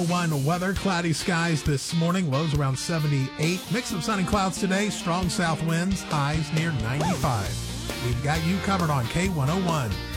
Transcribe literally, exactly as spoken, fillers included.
One weather, cloudy skies this morning, lows around seventy-eight. Mix of sun and clouds today, strong south winds, highs near ninety-five. We've got you covered on K one oh one.